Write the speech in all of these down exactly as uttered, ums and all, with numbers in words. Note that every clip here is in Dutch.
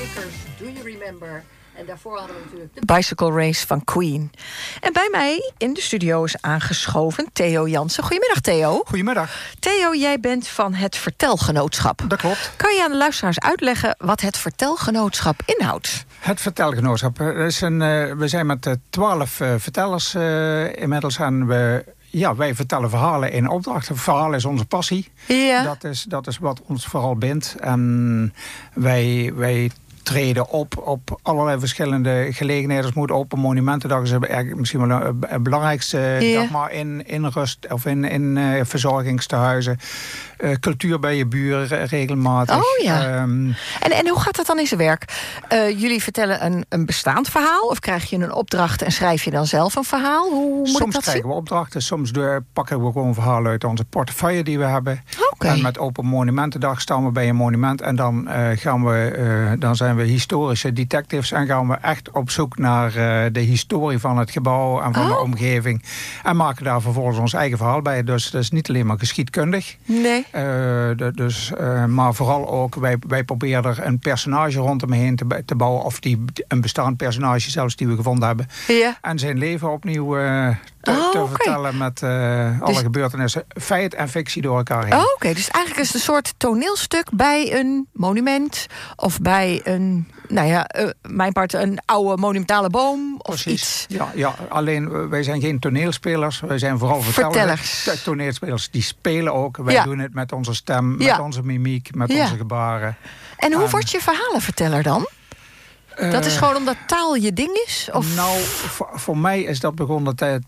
Breakers, Do You Remember? En daarvoor hadden we natuurlijk de Bicycle Race van Queen. En bij mij in de studio is aangeschoven Theo Jansen. Goedemiddag, Theo. Goedemiddag. Theo, jij bent van het Vertelgenootschap. Dat klopt. Kan je aan de luisteraars uitleggen wat het Vertelgenootschap inhoudt? Het Vertelgenootschap. Is een, uh, we zijn met twaalf uh, uh, vertellers uh, inmiddels aan we. Ja, wij vertellen verhalen in opdracht. Verhalen is onze passie. Ja. Dat is, dat is wat ons vooral bindt. En wij, wij treden op op allerlei verschillende gelegenheden. Het moet Open Monumentendag is eigenlijk misschien wel het belangrijkste ja. dag, maar in, in rust of in, in uh, verzorgingstehuizen. Uh, cultuur bij je buren regelmatig. Oh ja. Um, en, en hoe gaat dat dan in zijn werk? Uh, jullie vertellen een, een bestaand verhaal? Of krijg je een opdracht en schrijf je dan zelf een verhaal? Hoe, hoe moet soms ik dat krijgen zien? we opdrachten. Soms de, pakken we gewoon verhalen uit onze portefeuille die we hebben. Okay. En met Open Monumentendag staan we bij een monument. En dan, uh, gaan we, uh, dan zijn we historische detectives. En gaan we echt op zoek naar uh, de historie van het gebouw en van oh. de omgeving. En maken daar vervolgens ons eigen verhaal bij. Dus dat is niet alleen maar geschiedkundig. Nee. Uh, de, dus, uh, maar vooral ook, wij, wij proberen er een personage rondom heen te, te bouwen. Of die, een bestaand personage zelfs die we gevonden hebben. Ja. En zijn leven opnieuw uh, te, oh, te okay. vertellen met uh, alle dus, gebeurtenissen. Feit en fictie door elkaar heen. Oh, Oké, okay. Dus eigenlijk is het een soort toneelstuk bij een monument. Of bij een, nou ja, uh, mijn part een oude monumentale boom. Of Precies. Iets. Ja, ja, alleen wij zijn geen toneelspelers. Wij zijn vooral vertellers. vertellers. Toneelspelers die spelen ook. Wij ja. doen het met onze stem, met ja. onze mimiek, met ja. onze gebaren. En hoe en, word je verhalenverteller dan? Uh, dat is gewoon omdat taal je ding is? Of? Nou, voor, voor mij is dat begonnen tijd.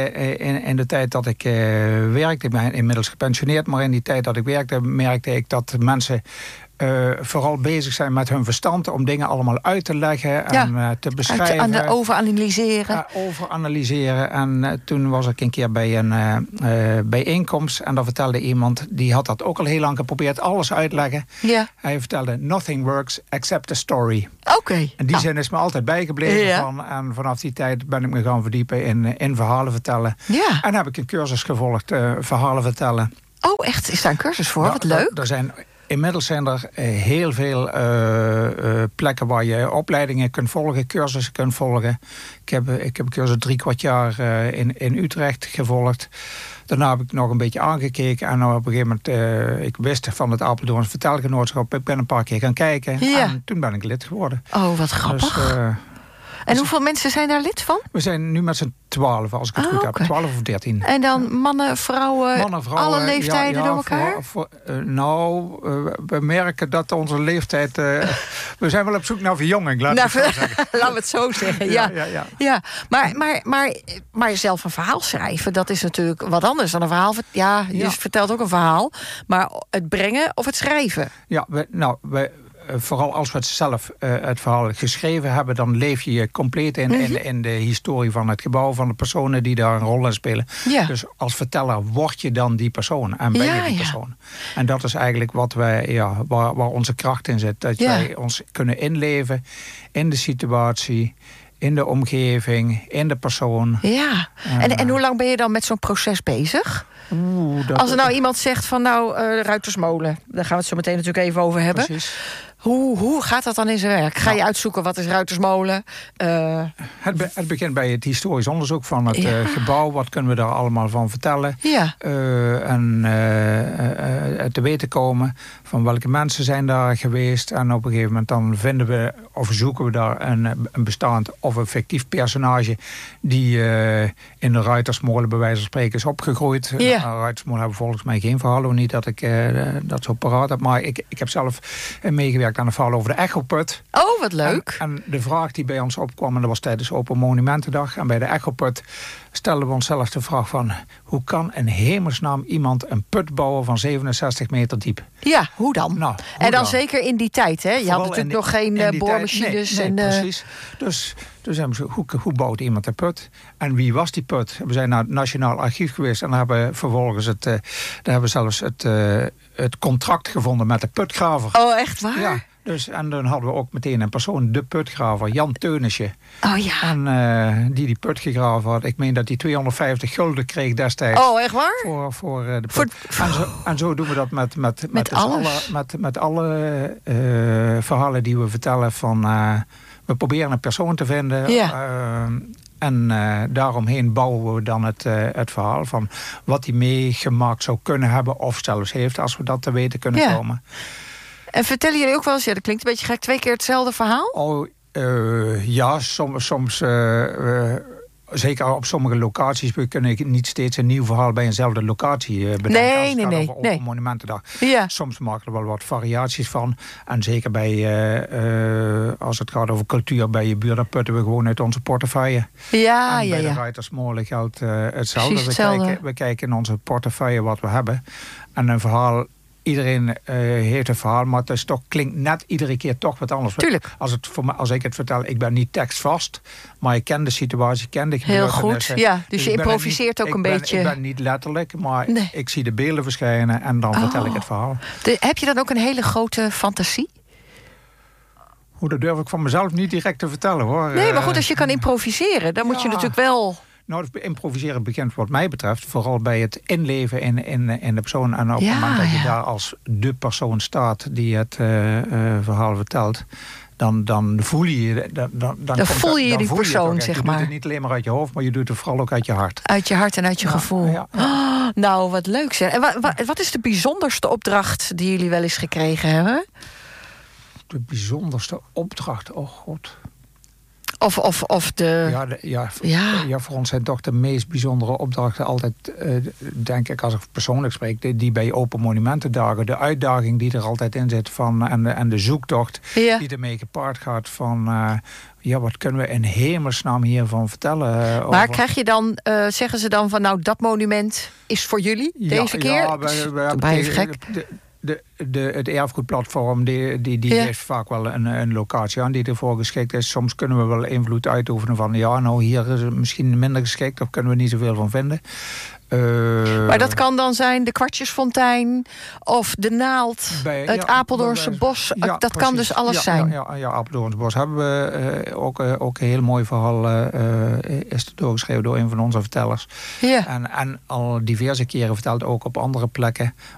In, in de tijd dat ik uh, werkte, ik ben inmiddels gepensioneerd, maar in die tijd dat ik werkte merkte ik dat mensen uh, vooral bezig zijn met hun verstand om dingen allemaal uit te leggen ja. en uh, te beschrijven. Aan de overanalyseren. Uh, overanalyseren. En uh, toen was ik een keer bij een uh, uh, bijeenkomst en daar vertelde iemand, die had dat ook al heel lang geprobeerd, alles uitleggen. Ja. Hij vertelde, nothing works except a story. Oké. Okay. En die nou. zin is me altijd bijgebleven. Ja. Van, en vanaf die tijd ben ik me gaan verdiepen in, in verhalen vertellen. Ja. En heb ik een cursus gevolgd, uh, verhalen vertellen. Oh, echt? Is daar een cursus voor? Ja, wat leuk. Er zijn, inmiddels zijn er uh, heel veel uh, uh, plekken waar je opleidingen kunt volgen, cursussen kunt volgen. Ik heb, ik heb een cursus drie kwart jaar uh, in, in Utrecht gevolgd. Daarna heb ik nog een beetje aangekeken. En op een gegeven moment, uh, ik wist van het Apeldoorns Vertelgenootschap. Ik ben een paar keer gaan kijken. Ja. En toen ben ik lid geworden. Oh, wat grappig. Dus, uh, en hoeveel mensen zijn daar lid van? We zijn nu met z'n twaalf, als ik het ah, goed okay. heb. Twaalf of dertien. En dan mannen, vrouwen, mannen, vrouwen alle leeftijden ja, ja, door elkaar? Voor, voor, uh, nou, uh, we merken dat onze leeftijd... Uh, we zijn wel op zoek naar verjonging, laat nou, ik het zo zeggen. Laten we het zo zeggen, ja. ja, ja, ja. ja. Maar, maar, maar, maar zelf een verhaal schrijven, dat is natuurlijk wat anders dan een verhaal. Ja, je ja. vertelt ook een verhaal. Maar het brengen of het schrijven? Ja, we, nou, we... Vooral als we het zelf uh, het verhaal geschreven hebben, dan leef je je compleet in, mm-hmm. in, in de historie van het gebouw, van de personen die daar een rol in spelen. Ja. Dus als verteller word je dan die persoon en ben ja, je die ja. persoon. En dat is eigenlijk wat wij, ja, waar, waar onze kracht in zit. Dat ja. wij ons kunnen inleven in de situatie, in de omgeving, in de persoon. Ja, en, en, en hoe lang ben je dan met zo'n proces bezig? Oeh, dat als er nou iemand zegt van nou, uh, Ruitersmolen, daar gaan we het zo meteen natuurlijk even over hebben. Precies. Hoe, hoe gaat dat dan in zijn werk? Ga je uitzoeken wat is Ruitersmolen? Uh... Het, be, het begint bij het historisch onderzoek van het ja. uh, gebouw. Wat kunnen we daar allemaal van vertellen? Ja. Uh, en uh, uh, te weten komen van welke mensen zijn daar geweest. En op een gegeven moment dan vinden we of zoeken we daar een, een bestaand of een fictief personage die uh, in de Ruitersmolen bij wijze van spreken is opgegroeid. Ja. Uh, Ruitersmolen hebben volgens mij geen verhaal, niet dat ik uh, dat zo paraat heb. Maar ik, ik heb zelf uh, meegewerkt aan een verhaal over de Echoput. Oh, wat leuk. En, en de vraag die bij ons opkwam, en dat was tijdens Open Monumentendag, en bij de Echoput stelden we onszelf de vraag van, hoe kan in hemelsnaam iemand een put bouwen van zevenenzestig meter diep? Ja, hoe dan? Nou, hoe en dan, dan zeker in die tijd, hè? Je Vooral had natuurlijk die, nog geen uh, boormachines. Nee, nee, en, uh... precies. Dus toen zijn we zo, hoe, hoe bouwt iemand een put? En wie was die put? We zijn naar het Nationaal Archief geweest en hebben vervolgens het, uh, daar hebben we zelfs het, uh, het contract gevonden met de putgraver. Oh, echt waar? Ja. Dus, en dan hadden we ook meteen een persoon, de putgraver, Jan Teunissen. Oh ja. En uh, die die put gegraven had. Ik meen dat hij tweehonderdvijftig gulden kreeg destijds. Oh, echt waar? Voor, voor uh, de put. Voor... En, zo, en zo doen we dat met, met, met, met, dus alles. alle, met, met alle uh, verhalen die we vertellen. Van, uh, we proberen een persoon te vinden. Ja. Uh, En uh, daaromheen bouwen we dan het, uh, het verhaal van wat hij meegemaakt zou kunnen hebben of zelfs heeft, als we dat te weten kunnen ja. komen. En vertellen jullie ook wel eens, ja, dat klinkt een beetje gek, twee keer hetzelfde verhaal? Oh, uh, ja, soms, soms uh, uh, zeker op sommige locaties. We kunnen niet steeds een nieuw verhaal bij eenzelfde locatie uh, bedenken. Nee, als het nee, gaat nee. over Open nee. Monumentendag. Ja. Soms maken we er wel wat variaties van. En zeker bij, uh, uh, als het gaat over cultuur bij je buurt, dan putten we gewoon uit onze portefeuille. Ja, en ja, bij ja. de Ruitersmolen geldt uh, hetzelfde. Precies We hetzelfde. kijken, we kijken in onze portefeuille wat we hebben. En een verhaal... Iedereen uh, heeft een verhaal, maar het is toch, klinkt net iedere keer toch wat anders. Tuurlijk. Als, het voor me, als ik het vertel, ik ben niet tekstvast, maar ik ken de situatie, ik ken de Heel goed, ja. Dus, dus je improviseert niet, ook een ben, beetje. Ik ben niet letterlijk, maar nee. ik zie de beelden verschijnen en dan oh. vertel ik het verhaal. De, heb je dan ook een hele grote fantasie? Hoe, dat durf ik van mezelf niet direct te vertellen, hoor. Nee, maar goed, als je kan improviseren, dan ja. moet je natuurlijk wel... Nou, het improviseren begint wat mij betreft vooral bij het inleven in, in, in de persoon. En op ja, het moment dat je ja. daar als de persoon staat die het uh, uh, verhaal vertelt, dan, dan voel je je... Dan, dan, dan, dan voel je je die persoon, je zeg je maar. doet het niet alleen maar uit je hoofd, maar je doet het vooral ook uit je hart. Uit je hart en uit je ja, gevoel. Ja, ja. Oh, nou, wat leuk zeg. En wa, wa, wat is de bijzonderste opdracht die jullie wel eens gekregen hebben? De bijzonderste opdracht, oh god... Of, of, of de... Ja, de, ja, ja. ja, voor ons zijn toch de meest bijzondere opdrachten altijd, uh, denk ik, als ik persoonlijk spreek, die, die bij Open Monumentendagen, de uitdaging die er altijd in zit van, en, de, en de zoektocht ja. die ermee gepaard gaat van, uh, ja, wat kunnen we in hemelsnaam hiervan vertellen? Uh, maar over... krijg je dan, uh, zeggen ze dan van, nou, dat monument is voor jullie deze ja, keer? Ja, we, we hebben tegen, gek. De, De, de, het erfgoedplatform die, die, die ja. heeft vaak wel een, een locatie aan die ervoor geschikt is. Soms kunnen we wel invloed uitoefenen van ja, nou hier is het misschien minder geschikt of kunnen we niet zoveel van vinden. Uh, maar dat kan dan zijn de Kwartjesfontein of de Naald, bij, het ja, Apeldoornse bij, bos. Ja, dat precies. Kan dus alles ja, zijn. Ja, ja, ja, Apeldoornse bos hebben we uh, ook, uh, ook een heel mooi verhaal uh, is doorgeschreven door een van onze vertellers. Ja. En, en al diverse keren verteld ook op andere plekken.